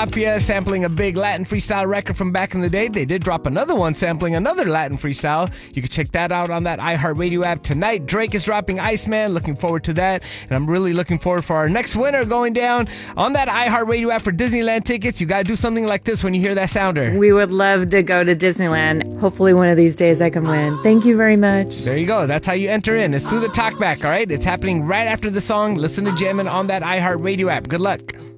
Mafia sampling a big Latin freestyle record from back in the day. They did drop another one sampling another Latin freestyle. You can check that out on that iHeartRadio app tonight. Drake is dropping Iceman. Looking forward to that. And I'm really looking forward for our next winner going down on that iHeartRadio app for Disneyland tickets. You got to do something like this when you hear that sounder. We would love to go to Disneyland. Hopefully one of these days I can win. Thank you very much. There you go. That's how you enter in. It's through the talkback, all right? It's happening right after the song. Listen to Jammin' on that iHeartRadio app. Good luck.